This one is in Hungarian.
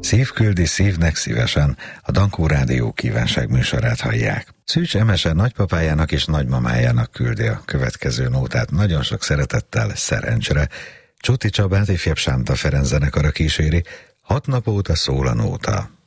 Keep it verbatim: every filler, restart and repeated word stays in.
Szív küldi szívnek szívesen, a Dankó Rádió kívánság műsorát hallják. Szűcs Emese nagypapájának és nagymamájának küldi a következő nótát nagyon sok szeretettel, szerencsre. Csuti Csabát ifjabb Sánta Ferenc zenekara kíséri, hat nap óta szól a nóta.